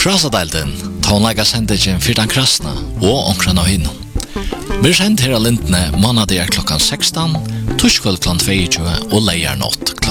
Krasadalden, tonlaga sendingen fyrtan krasna og omkran av hinnom. Vi sendt her av lintene måneder klokkan 16, torskvöld klokkan 22 og leier nått klokkan